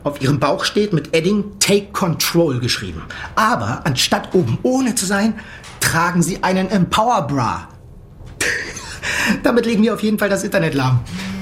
Auf ihrem Bauch steht mit Edding Take Control geschrieben. Aber anstatt oben ohne zu sein, tragen sie einen Empower Bra. Damit legen wir auf jeden Fall das Internet lahm.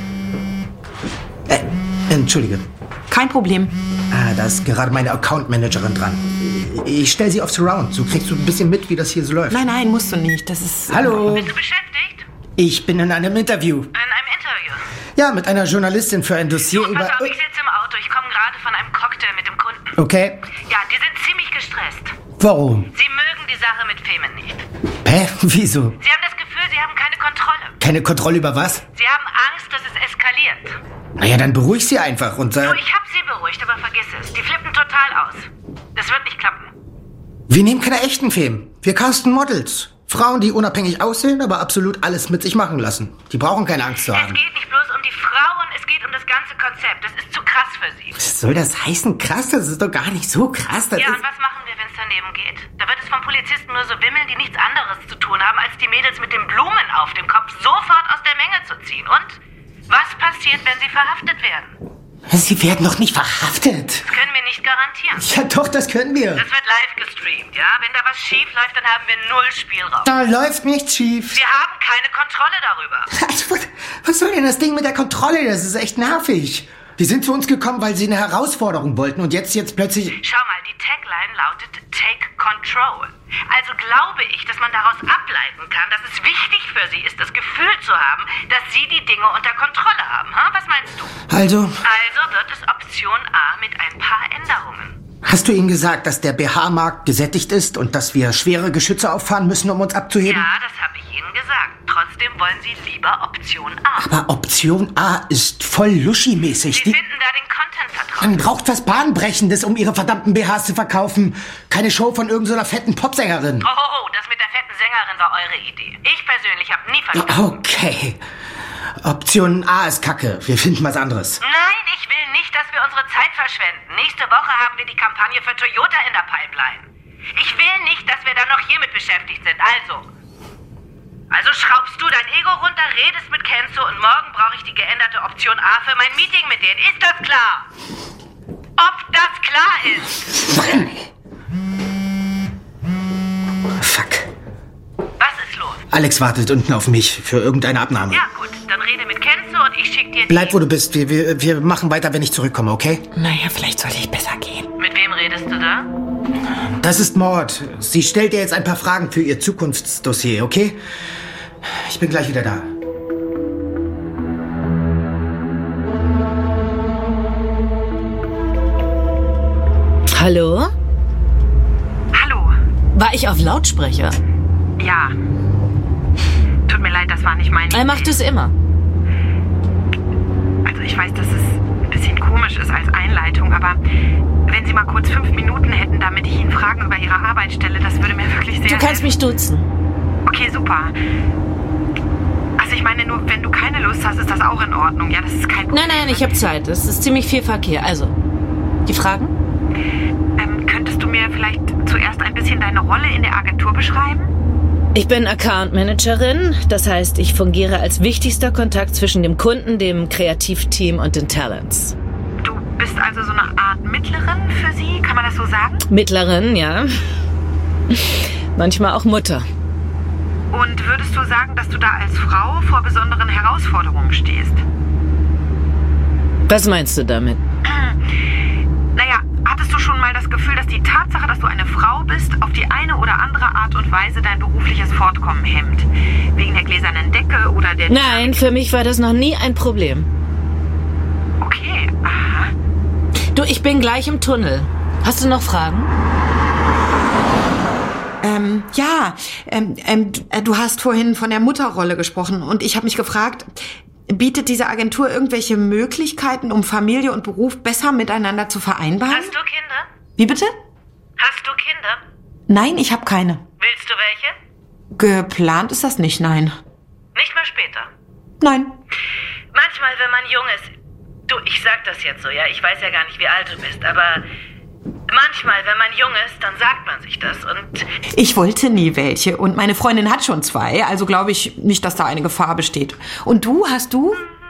Entschuldige. Kein Problem. Da ist gerade meine Account-Managerin dran. Ich stelle sie auf Surround. So kriegst du ein bisschen mit, wie das hier so läuft. Nein, musst du nicht. Das ist... Hallo. Bist du beschäftigt? Ich bin in einem Interview. In einem Interview? Ja, mit einer Journalistin für ein Dossier Pass über... auf, ich sitze im Auto. Ich komme gerade von einem Cocktail mit dem Kunden. Okay. Ja, die sind ziemlich gestresst. Warum? Sie mögen die Sache mit Femen nicht. Hä? Wieso? Sie haben das Gefühl, sie haben keine Kontrolle. Keine Kontrolle über was? Sie haben Angst, dass es eskaliert. Naja, dann beruhig sie einfach und sag... Du, ich habe sie beruhigt, aber vergiss es. Die flippen total aus. Das wird nicht klappen. Wir nehmen keine echten Femen. Wir casten Models. Frauen, die unabhängig aussehen, aber absolut alles mit sich machen lassen. Die brauchen keine Angst zu haben. Es geht nicht bloß um die Frauen, es geht um das ganze Konzept. Das ist zu krass für sie. Was soll das heißen? Krass? Das ist doch gar nicht so krass. Das Ja, ist... und was machen wir, wenn es daneben geht? Da wird es von Polizisten nur so wimmeln, die nichts anderes zu tun haben, als die Mädels mit den Blumen auf dem Kopf sofort aus der Menge zu ziehen. Und was passiert, wenn sie verhaftet werden? Sie werden doch nicht verhaftet. Das können wir nicht garantieren. Ja doch, das können wir. Das wird live gestreamt, ja? Wenn da was schief läuft, dann haben wir null Spielraum. Da läuft nichts schief. Wir haben keine Kontrolle darüber. Also, was soll denn das Ding mit der Kontrolle? Das ist echt nervig. Die sind zu uns gekommen, weil sie eine Herausforderung wollten und jetzt plötzlich... Schau mal, die Tagline lautet Take Control. Also glaube ich, dass man daraus ableiten kann, dass es wichtig für sie ist, das Gefühl zu haben, dass sie die Dinge unter Kontrolle haben. Hm? Was meinst du? Also wird es Option A mit ein paar Änderungen. Hast du ihnen gesagt, dass der BH-Markt gesättigt ist und dass wir schwere Geschütze auffahren müssen, um uns abzuheben? Ja, das habe ich ihnen gesagt. Trotzdem wollen sie lieber Option A. Aber Option A ist voll Luschi-mäßig. Sie finden da den Content vertraut. Man braucht was Bahnbrechendes, um ihre verdammten BHs zu verkaufen. Keine Show von irgendeiner fetten Popsängerin. Oh, das mit der fetten Sängerin war eure Idee. Ich persönlich habe nie verstanden. Okay. Option A ist Kacke. Wir finden was anderes. Nein, ich will nicht, dass wir unsere Zeit verschwenden. Nächste Woche haben wir die Kampagne für Toyota in der Pipeline. Ich will nicht, dass wir dann noch hiermit beschäftigt sind. Also schraubst du dein Ego runter, redest mit Kenzo und morgen brauche ich die geänderte Option A für mein Meeting mit denen. Ist das klar? Ob das klar ist? Fuck. Was ist los? Alex wartet unten auf mich für irgendeine Abnahme. Ja gut, dann rede mit Kenzo und ich schick dir... Bleib, wo du bist. Wir machen weiter, wenn ich zurückkomme, okay? Naja, vielleicht sollte ich besser gehen. Mit wem redest du da? Das ist Maud. Sie stellt dir jetzt ein paar Fragen für ihr Zukunftsdossier, okay? Ich bin gleich wieder da. Hallo? Hallo. War ich auf Lautsprecher? Ja. Tut mir leid, das war nicht meine Idee. Er macht es immer. Also ich weiß, dass es ein bisschen komisch ist als Einleitung, aber wenn Sie mal kurz 5 Minuten hätten, damit ich Ihnen Fragen über Ihre Arbeit stelle, das würde mir wirklich sehr Du kannst helfen. mich duzen. Okay, super. Also ich meine, nur wenn du keine Lust hast, ist das auch in Ordnung. Ja, das ist kein Problem. Nein, ich habe Zeit. Es ist ziemlich viel Verkehr. Also, die Fragen? Könntest du mir vielleicht zuerst ein bisschen deine Rolle in der Agentur beschreiben? Ich bin Account Managerin. Das heißt, ich fungiere als wichtigster Kontakt zwischen dem Kunden, dem Kreativteam und den Talents. Du bist also so eine Art Mittlerin für sie? Kann man das so sagen? Mittlerin, ja. Manchmal auch Mutter. Und würdest du sagen, dass du da als Frau vor besonderen Herausforderungen stehst? Was meinst du damit? Naja, hattest du schon mal das Gefühl, dass die Tatsache, dass du eine Frau bist, auf die eine oder andere Art und Weise dein berufliches Fortkommen hemmt? Wegen der gläsernen Decke oder der... Nein, für mich war das noch nie ein Problem. Okay, aha. Du, ich bin gleich im Tunnel. Hast du noch Fragen? Du hast vorhin von der Mutterrolle gesprochen und ich habe mich gefragt, bietet diese Agentur irgendwelche Möglichkeiten, um Familie und Beruf besser miteinander zu vereinbaren? Hast du Kinder? Wie bitte? Hast du Kinder? Nein, ich habe keine. Willst du welche? Geplant ist das nicht, nein. Nicht mal später. Nein. Manchmal, wenn man jung ist... Du, ich sag das jetzt so, ja? Ich weiß ja gar nicht, wie alt du bist, aber... Manchmal, wenn man jung ist, dann sagt man sich das und... Ich wollte nie welche und meine Freundin hat schon 2, also glaube ich nicht, dass da eine Gefahr besteht. Und du, hast du?